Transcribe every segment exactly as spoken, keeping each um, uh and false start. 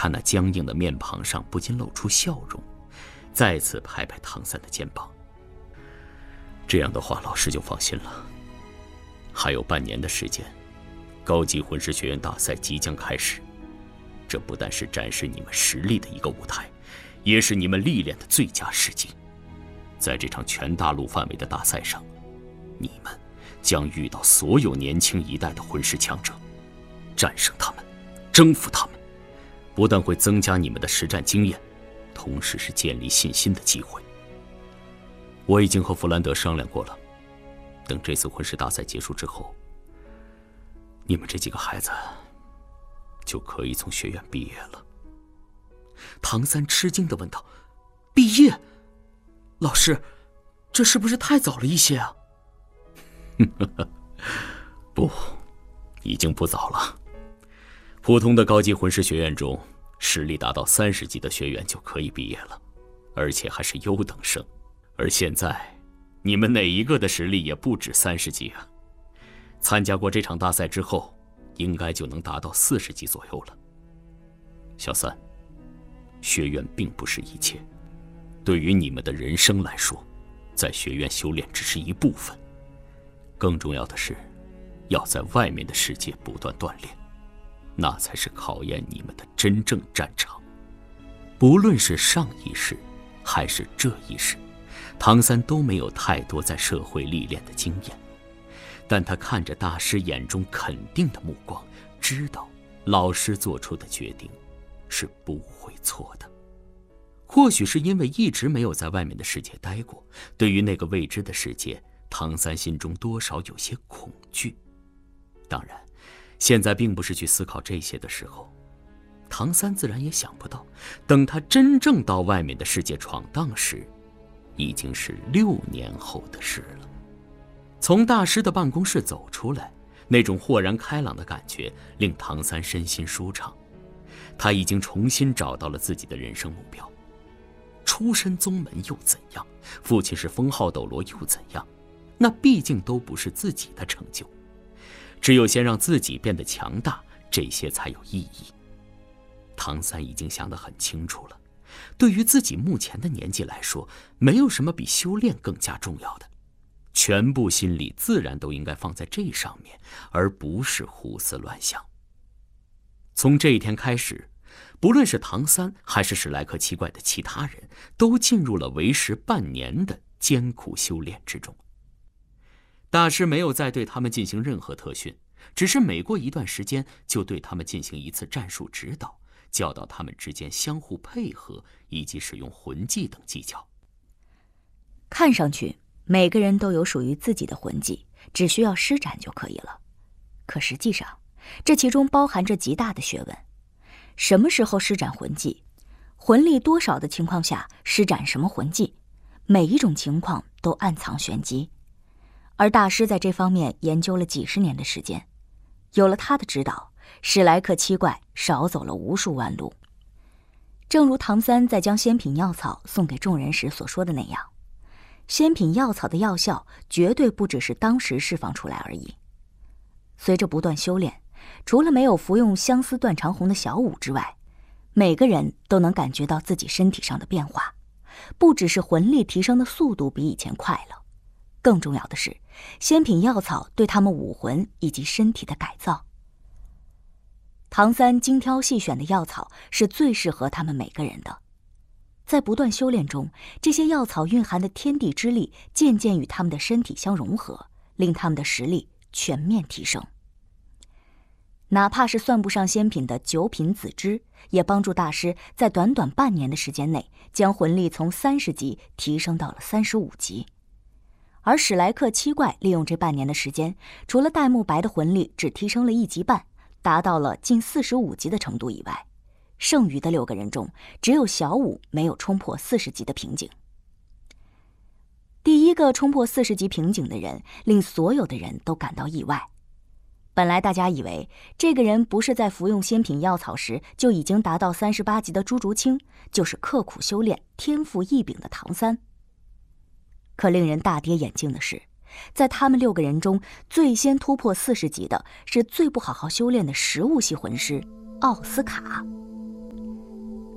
他那僵硬的面庞上不禁露出笑容，再次拍拍唐三的肩膀。这样的话，老师就放心了。还有半年的时间，高级魂师学院大赛即将开始，这不但是展示你们实力的一个舞台，也是你们历练的最佳时机。在这场全大陆范围的大赛上，你们将遇到所有年轻一代的魂师强者，战胜他们，征服他们，不但会增加你们的实战经验，同时是建立信心的机会。我已经和弗兰德商量过了，等这次魂师大赛结束之后，你们这几个孩子就可以从学院毕业了。唐三吃惊地问道：“毕业？老师，这是不是太早了一些啊？”不，已经不早了。普通的高级魂师学院中，实力达到三十级的学员就可以毕业了，而且还是优等生。而现在，你们哪一个的实力也不止三十级啊！参加过这场大赛之后，应该就能达到四十级左右了。小三，学院并不是一切，对于你们的人生来说，在学院修炼只是一部分。更重要的是，要在外面的世界不断锻炼，那才是考验你们的真正战场。不论是上一世，还是这一世，唐三都没有太多在社会历练的经验，但他看着大师眼中肯定的目光，知道老师做出的决定是不会错的。或许是因为一直没有在外面的世界待过，对于那个未知的世界，唐三心中多少有些恐惧。当然，现在并不是去思考这些的时候。唐三自然也想不到，等他真正到外面的世界闯荡时，已经是六年后的事了。从大师的办公室走出来，那种豁然开朗的感觉令唐三身心舒畅。他已经重新找到了自己的人生目标。出身宗门又怎样？父亲是封号斗罗又怎样？那毕竟都不是自己的成就。只有先让自己变得强大，这些才有意义。唐三已经想得很清楚了，对于自己目前的年纪来说，没有什么比修炼更加重要的，全部心力自然都应该放在这上面，而不是胡思乱想。从这一天开始，不论是唐三还是史莱克七怪的其他人，都进入了为时半年的艰苦修炼之中。大师没有再对他们进行任何特训，只是每过一段时间就对他们进行一次战术指导，教导他们之间相互配合以及使用魂技等技巧。 看上去每个人都有属于自己的魂技，只需要施展就可以了。可实际上，这其中包含着极大的学问。什么时候施展魂技，魂力多少的情况下施展什么魂技，每一种情况都暗藏玄机。而大师在这方面研究了几十年的时间，有了他的指导，史莱克七怪少走了无数弯路。正如唐三在将仙品药草送给众人时所说的那样，仙品药草的药效绝对不只是当时释放出来而已。随着不断修炼，除了没有服用相思断肠红的小舞之外，每个人都能感觉到自己身体上的变化，不只是魂力提升的速度比以前快了，更重要的是，仙品药草对他们武魂以及身体的改造。唐三精挑细选的药草是最适合他们每个人的。在不断修炼中，这些药草蕴含的天地之力渐渐与他们的身体相融合，令他们的实力全面提升。哪怕是算不上仙品的九品紫芝，也帮助大师在短短半年的时间内，将魂力从三十级提升到了三十五级。而史莱克七怪利用这半年的时间，除了戴沐白的魂力只提升了一级半，达到了近四十五级的程度以外，剩余的六个人中，只有小舞没有冲破四十级的瓶颈。第一个冲破四十级瓶颈的人，令所有的人都感到意外。本来大家以为这个人不是在服用仙品药草时就已经达到三十八级的朱竹清，就是刻苦修炼、天赋异禀的唐三。可令人大跌眼镜的是，在他们六个人中，最先突破四十级的是最不好好修炼的食物系魂师奥斯卡。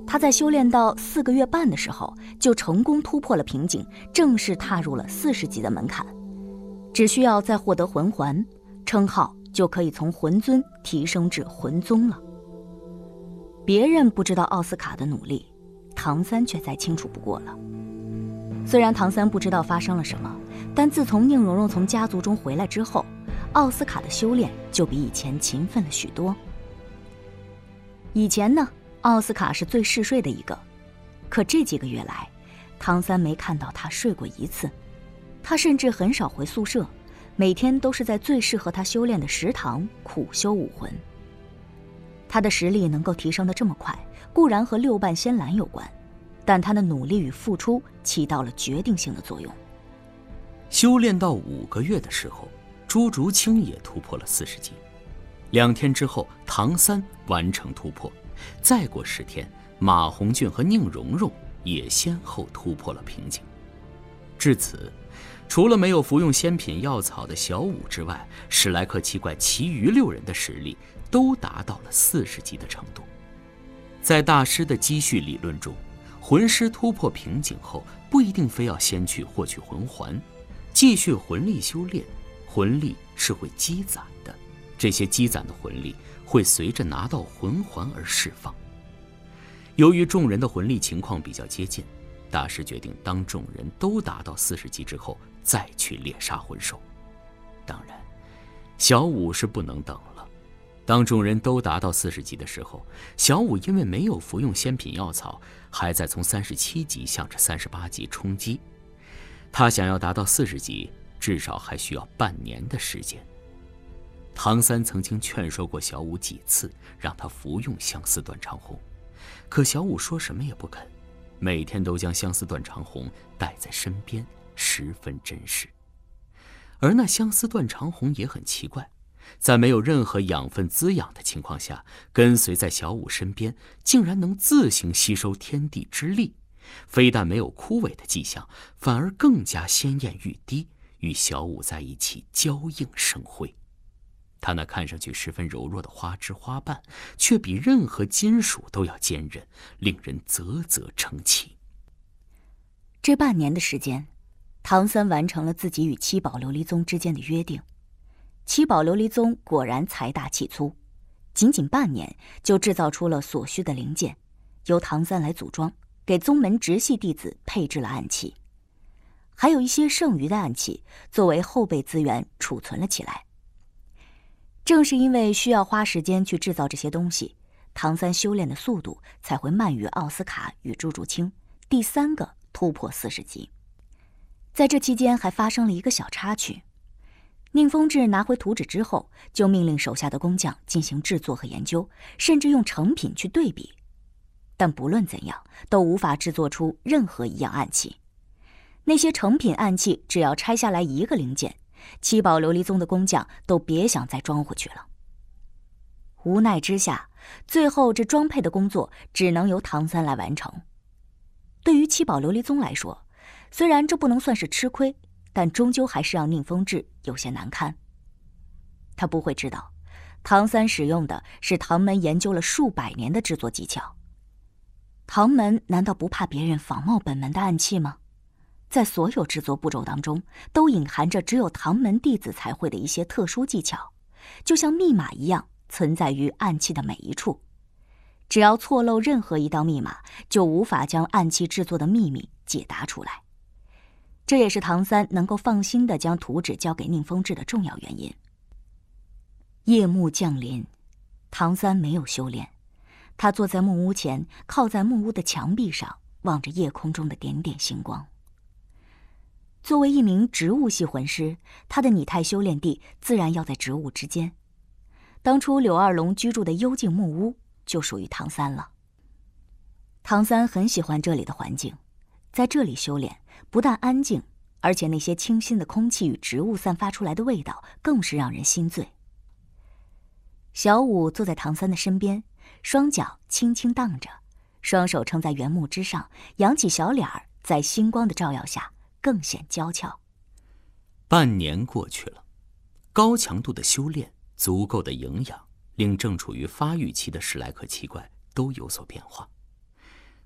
他在修炼到四个月半的时候，就成功突破了瓶颈，正式踏入了四十级的门槛。只需要再获得魂环，称号就可以从魂尊提升至魂宗了。别人不知道奥斯卡的努力，唐三却再清楚不过了。虽然唐三不知道发生了什么，但自从宁荣荣从家族中回来之后，奥斯卡的修炼就比以前勤奋了许多。以前呢，奥斯卡是最嗜睡的一个，可这几个月来，唐三没看到他睡过一次。他甚至很少回宿舍，每天都是在最适合他修炼的食堂苦修武魂。他的实力能够提升得这么快，固然和六瓣仙兰有关，但他的努力与付出起到了决定性的作用。 修炼到五个月的时候，朱竹清也突破了四十级。两天之后，唐三完成突破。再过十天，马红俊和宁荣荣也先后突破了瓶颈。至此，除了没有服用仙品药草的小五之外，史莱克七怪其余六人的实力都达到了四十级的程度。在大师的积蓄理论中，魂师突破瓶颈后，不一定非要先去获取魂环，继续魂力修炼，魂力是会积攒的，这些积攒的魂力会随着拿到魂环而释放。由于众人的魂力情况比较接近，大师决定当众人都达到四十级之后再去猎杀魂兽。当然，小五是不能等了。当众人都达到四十级的时候，小五因为没有服用仙品药草，还在从三十七级向着三十八级冲击。他想要达到四十级，至少还需要半年的时间。唐三曾经劝说过小五几次，让他服用相思断肠红，可小五说什么也不肯，每天都将相思断肠红带在身边，十分珍视。而那相思断肠红也很奇怪，在没有任何养分滋养的情况下，跟随在小五身边，竟然能自行吸收天地之力，非但没有枯萎的迹象，反而更加鲜艳欲滴，与小五在一起交映生辉。它那看上去十分柔弱的花枝花瓣，却比任何金属都要坚韧，令人啧啧称奇。 这半年的时间，唐三完成了自己与七宝琉璃宗之间的约定。七宝琉璃宗果然财大气粗，仅仅半年就制造出了所需的零件，由唐三来组装，给宗门直系弟子配置了暗器，还有一些剩余的暗器作为后备资源储存了起来。正是因为需要花时间去制造这些东西，唐三修炼的速度才会慢于奥斯卡与朱竹清，第三个突破四十级。在这期间还发生了一个小插曲。宁风致拿回图纸之后，就命令手下的工匠进行制作和研究，甚至用成品去对比。但不论怎样，都无法制作出任何一样暗器。那些成品暗器只要拆下来一个零件，七宝琉璃宗的工匠都别想再装回去了。无奈之下，最后这装配的工作只能由唐三来完成。对于七宝琉璃宗来说，虽然这不能算是吃亏，但终究还是让宁风致有些难堪。他不会知道，唐三使用的是唐门研究了数百年的制作技巧。唐门难道不怕别人仿冒本门的暗器吗？在所有制作步骤当中，都隐含着只有唐门弟子才会的一些特殊技巧，就像密码一样存在于暗器的每一处。只要错漏任何一道密码，就无法将暗器制作的秘密解答出来。这也是唐三能够放心地将图纸交给宁风致的重要原因。夜幕降临，唐三没有修炼，他坐在木屋前，靠在木屋的墙壁上，望着夜空中的点点星光。作为一名植物系魂师，他的拟态修炼地自然要在植物之间。当初柳二龙居住的幽静木屋就属于唐三了。唐三很喜欢这里的环境，在这里修炼不但安静，而且那些清新的空气与植物散发出来的味道更是让人心醉。小五坐在唐三的身边，双脚轻轻荡着，双手撑在原木之上，扬起小脸儿，在星光的照耀下更显娇俏。 半年过去了，高强度的修炼，足够的营养，令正处于发育期的史莱克七怪都有所变化。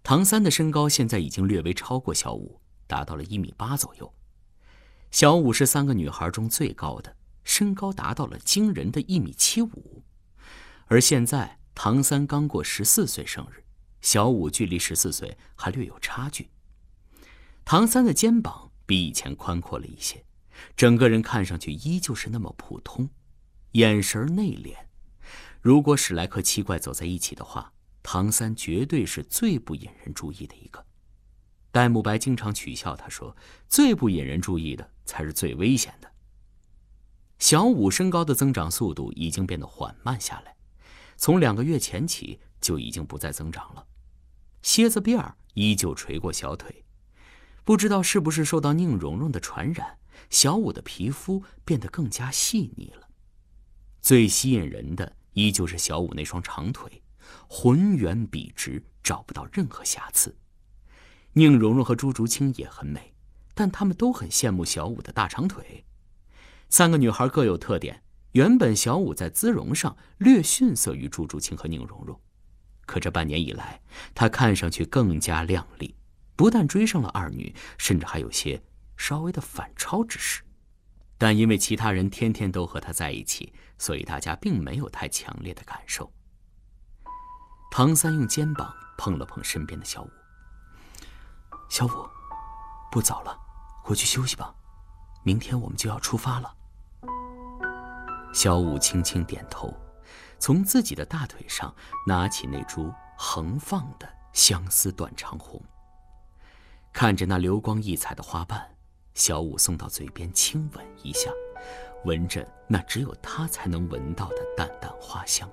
唐三的身高现在已经略微超过小五，达到了一米八左右。小五是三个女孩中最高的，身高达到了惊人的一米七五。而现在唐三刚过十四岁生日，小五距离十四岁还略有差距。唐三的肩膀比以前宽阔了一些，整个人看上去依旧是那么普通，眼神内敛。如果史莱克七怪走在一起的话，唐三绝对是最不引人注意的一个。戴沐白经常取笑他说，最不引人注意的才是最危险的。小五身高的增长速度已经变得缓慢下来，从两个月前起就已经不再增长了。蝎子辫儿依旧垂过小腿，不知道是不是受到宁荣荣的传染，小五的皮肤变得更加细腻了。最吸引人的依旧是小五那双长腿，浑圆笔直，找不到任何瑕疵。宁荣荣和朱竹清也很美，但他们都很羡慕小五的大长腿。三个女孩各有特点，原本小五在姿容上略逊色于朱竹清和宁荣荣，可这半年以来，她看上去更加靓丽，不但追上了二女，甚至还有些稍微的反超之势。但因为其他人天天都和她在一起，所以大家并没有太强烈的感受。唐三用肩膀碰了碰身边的小五，小五，不早了，回去休息吧，明天我们就要出发了。小五轻轻点头，从自己的大腿上拿起那株横放的相思断肠红，看着那流光溢彩的花瓣，小五送到嘴边轻吻一下，闻着那只有他才能闻到的淡淡花香。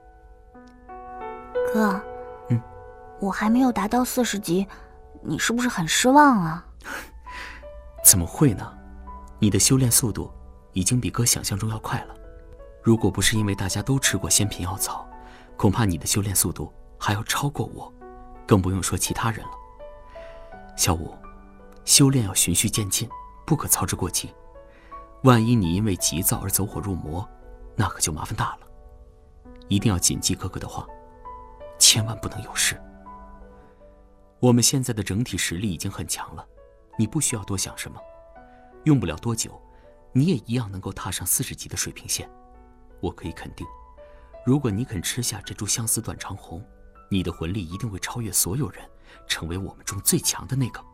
哥， 嗯， 我还没有达到四十级，你是不是很失望啊？ 怎么会呢？你的修炼速度已经比哥想象中要快了。如果不是因为大家都吃过仙品药草，恐怕你的修炼速度还要超过我，更不用说其他人了。小五，修炼要循序渐进，不可操之过急。万一你因为急躁而走火入魔，那可就麻烦大了。一定要谨记哥哥的话，千万不能有事。我们现在的整体实力已经很强了，你不需要多想什么，用不了多久，你也一样能够踏上四十级的水平线。我可以肯定，如果你肯吃下这株相思断肠红，你的魂力一定会超越所有人，成为我们中最强的那个。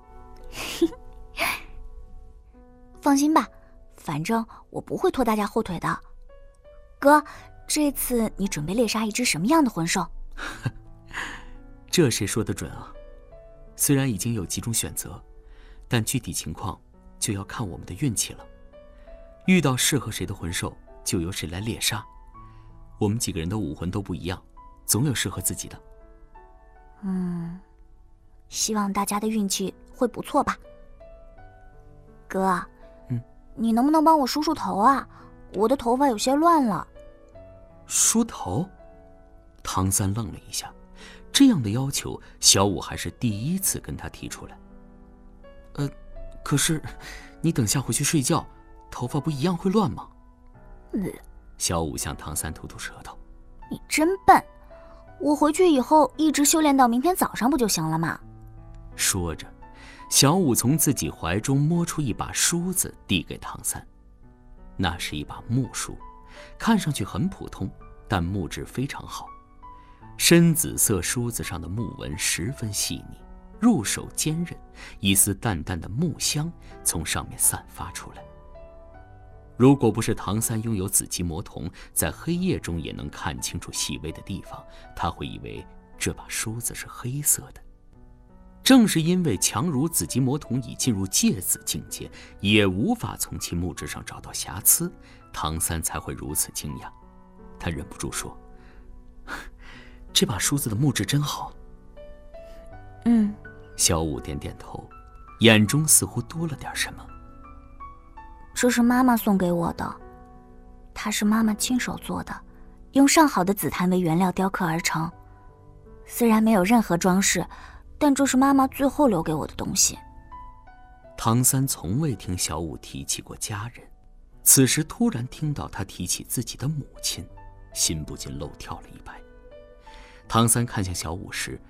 放心吧，反正我不会拖大家后腿的。哥，这次你准备猎杀一只什么样的魂兽？ 这谁说得准啊？虽然已经有几种选择，但具体情况就要看我们的运气了。遇到适合谁的魂兽，就由谁来猎杀。我们几个人的武魂都不一样，总有适合自己的。 嗯，希望大家的运气会不错吧。哥， 嗯， 你能不能帮我梳梳头啊？我的头发有些乱了。 梳头？唐三愣了一下，这样的要求小五还是第一次跟他提出来。呃，可是你等下回去睡觉，头发不一样会乱吗？ 呃， 小五向唐三吐吐舌头。 你真笨，我回去以后一直修炼到明天早上不就行了吗？ 说着，小五从自己怀中摸出一把梳子递给唐三。那是一把木梳，看上去很普通，但木质非常好。深紫色梳子上的木纹十分细腻，入手坚韧，一丝淡淡的木香从上面散发出来。如果不是唐三拥有紫极魔瞳，在黑夜中也能看清楚细微的地方，他会以为这把梳子是黑色的。正是因为强如紫极魔瞳已进入芥子境界，也无法从其木质上找到瑕疵，唐三才会如此惊讶。他忍不住说：“这把梳子的木质真好。” 嗯， 小五点点头，眼中似乎多了点什么。 这是妈妈送给我的，它是妈妈亲手做的，用上好的紫檀为原料雕刻而成。虽然没有任何装饰，但这是妈妈最后留给我的东西。 唐三从未听小五提起过家人，此时突然听到他提起自己的母亲，心不禁漏跳了一拍。唐三看向小五时，